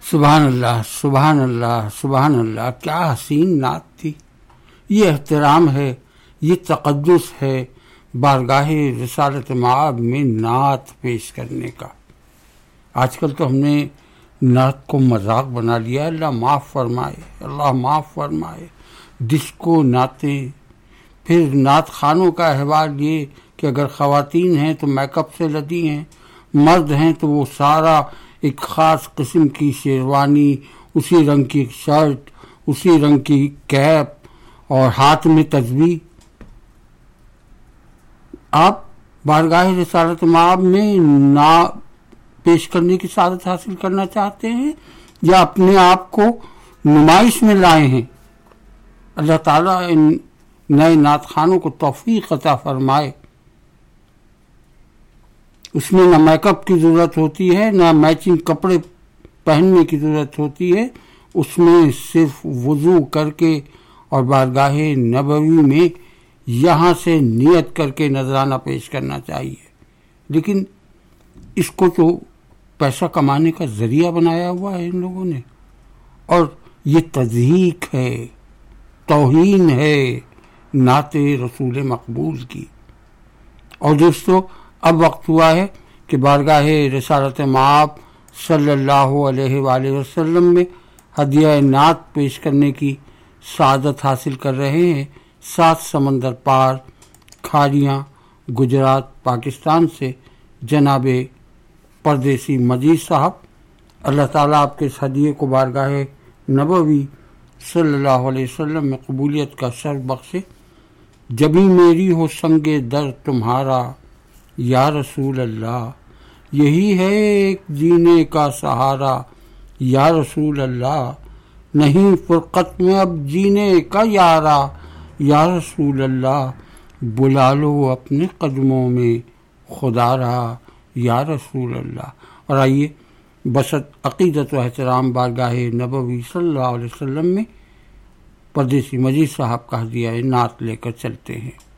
سبحان اللہ سبحان اللہ سبحان اللہ، کیا حسین نعت تھی. یہ احترام ہے، یہ تقدس ہے بارگاہ رسالت مآب میں نعت پیش کرنے کا. آج کل تو ہم نے نعت کو مذاق بنا لیا. اللہ معاف فرمائے، اللہ معاف فرمائے. ڈسکو نعتیں، پھر نعت خانوں کا احوال یہ کہ اگر خواتین ہیں تو میک اپ سے لدی ہیں، مرد ہیں تو وہ سارا ایک خاص قسم کی شیروانی، اسی رنگ کی شرٹ، اسی رنگ کی کیپ اور ہاتھ میں تسبیح. آپ بارگاہ رسالت مآب میں نعت پیش کرنے کی سعادت حاصل کرنا چاہتے ہیں یا اپنے آپ کو نمائش میں لائے ہیں؟ اللہ تعالیٰ ان نئے نعت خانوں کو توفیق عطا فرمائے. اس میں نہ میک اپ کی ضرورت ہوتی ہے، نہ میچنگ کپڑے پہننے کی ضرورت ہوتی ہے. اس میں صرف وضو کر کے اور بارگاہ نبوی میں یہاں سے نیت کر کے نذرانہ پیش کرنا چاہیے. لیکن اس کو تو پیسہ کمانے کا ذریعہ بنایا ہوا ہے ان لوگوں نے، اور یہ تضحیک ہے، توہین ہے نعت رسول مقبول کی. اور دوستو، اب وقت ہوا ہے کہ بارگاہ رسالت مآب صلی اللہ علیہ وآلہ وسلم میں ہدیہ نعت پیش کرنے کی سعادت حاصل کر رہے ہیں 7 سمندر پار کھاڑیاں گجرات پاکستان سے جناب پردیسی مجید صاحب. اللہ تعالیٰ آپ کے اس ہدیے کو بارگاہ نبوی صلی اللہ علیہ وسلم میں قبولیت کا شرف بخشے. جبھی میری ہو سنگ در تمہارا یا رسول اللہ، یہی ہے ایک جینے کا سہارا یا رسول اللہ. نہیں فرقت میں اب جینے کا یارا یا رسول اللہ، بلا لو اپنے قدموں میں خدا را یا رسول اللہ. اور آئیے بسط عقیدت و احترام بارگاہ نبوی صلی اللہ علیہ وسلم میں پردیسی مجید صاحب کا ہدیہ نعت لے کر چلتے ہیں.